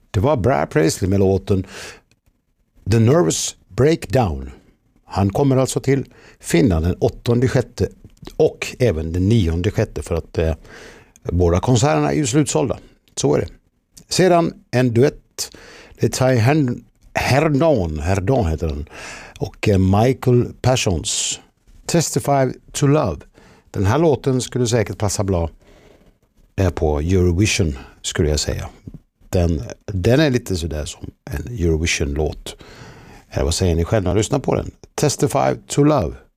Det var Brad Paisley med låten The Nervous Breakdown. Han kommer alltså till Finland den 8/6 och även den 9/6 för att båda konserterna är ju slutsålda. Så är det. Sedan en duett. Det är Herdon heter den. Och Michael Parsons Testify to Love. Den här låten skulle säkert passa bra på Eurovision, skulle jag säga. Den är lite sådär som en Eurovision-låt. Vad säger ni själva? Lyssna på den. Testify to Love.